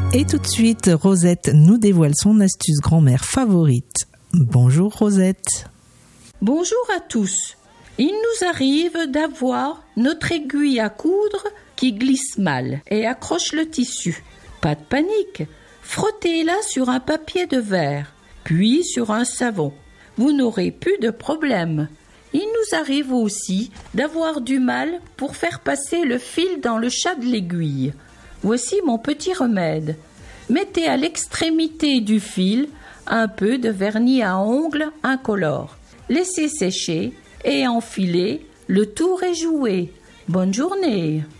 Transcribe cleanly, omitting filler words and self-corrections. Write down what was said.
Et tout de suite, Rosette nous dévoile son astuce grand-mère favorite. Bonjour Rosette. Bonjour à tous. Il nous arrive d'avoir notre aiguille à coudre qui glisse mal et accroche le tissu. Pas de panique. Frottez-la sur un papier de verre, puis sur un savon. Vous n'aurez plus de problème. Il nous arrive aussi d'avoir du mal pour faire passer le fil dans le chat de l'aiguille. Voici mon petit remède. Mettez à l'extrémité du fil un peu de vernis à ongles incolore. Laissez sécher et enfilez, le tour est joué. Bonne journée.